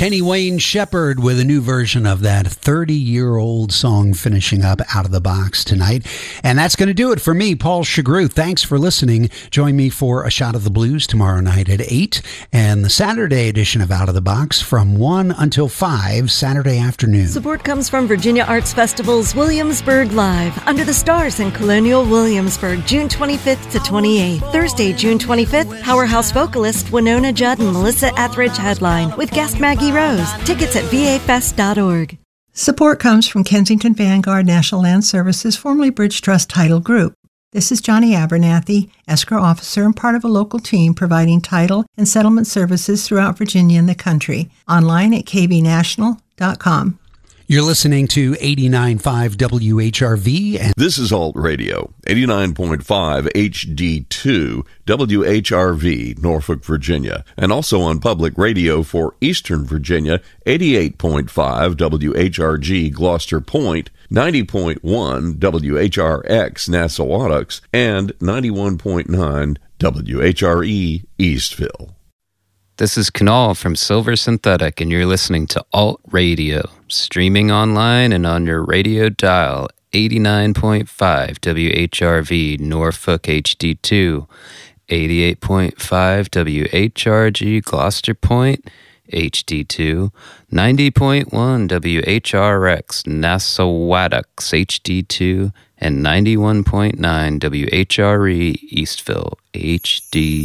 Kenny Wayne Shepherd with a new version of that 30-year-old song finishing up Out of the Box tonight. And that's going to do it for me, Paul Chagru. Thanks for listening. Join me for A Shot of the Blues tomorrow night at 8 and the Saturday edition of Out of the Box from 1 until 5 Saturday afternoon. Support comes from Virginia Arts Festival's Williamsburg Live, Under the Stars in Colonial Williamsburg, June 25th to 28th. Thursday, June 25th, Powerhouse vocalist Winona Judd and Melissa Etheridge headline with guest Maggie Rose. Tickets at vafest.org. Support comes from Kensington Vanguard National Land Services, formerly Bridge Trust Title Group. This is Johnny Abernathy, escrow officer and part of a local team providing title and settlement services throughout Virginia and the country. Online at kbnational.com. You're listening to 89.5 WHRV. And this is Alt Radio, 89.5 HD2 WHRV, Norfolk, Virginia, and also on public radio for Eastern Virginia, 88.5 WHRG, Gloucester Point, 90.1 WHRX, Nassau-Wattocks, and 91.9 WHRE, Eastville. This is Kunal from Silver Synthetic, and you're listening to Alt Radio, streaming online and on your radio dial, 89.5 WHRV, Norfolk HD2, 88.5 WHRG, Gloucester Point, HD2, 90.1 WHRX, Nassau-Wattocks, HD2, and 91.9 WHRE, Eastville, HD2.